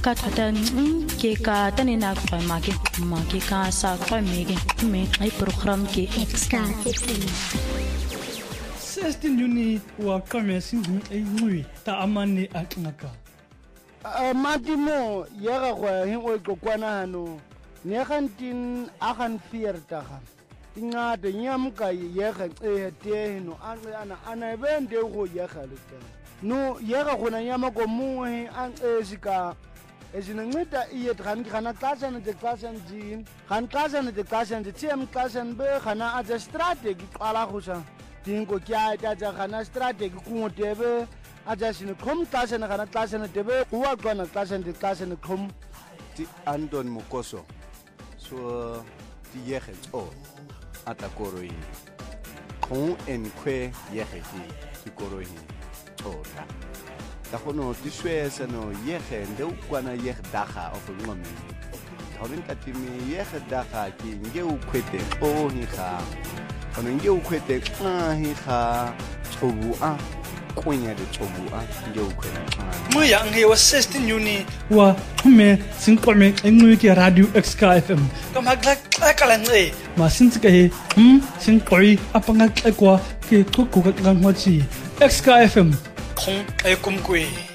ka thata ke ka tane na kwa mage ka sa kwa mege me ai program ke Extra. 16 Juni wa kamesi ngui ta amani aknaka matimo yega go hengwe kokwana hano ne gantin agan fiertaga ingade nyamka yega te no ana bende go yega lete no yega gona nyama ko muhe an esika ezinceda iye gana xaxa ne xaxa nji gan xaxa ne xaxa nji tiem xaxa be gana as a strategy qala go sa dingo kya tata gana strategy ku tebe aja sine khom xaxa ne gana xaxa ne tebe uwa gona xaxa ne khom ti Anton Mukoso so ti yege atakoroi khon en kwe yege ti koroi ora ta khono ti swesa no yege nde ukwana yege daga of ngomi hawin ka ti mi yege daga ki nge ukwete hi ga khono nge ukwete hi ga tsobu a kunya de tsobu a nge ukwete mo ya nge wa 16 Juni wa me sinqome engwe ke radio XK FM ka magla kala nge ma sintsika he sinqoi apanga kwa ke qoko ka ngwachi XK FM khong e kumkwe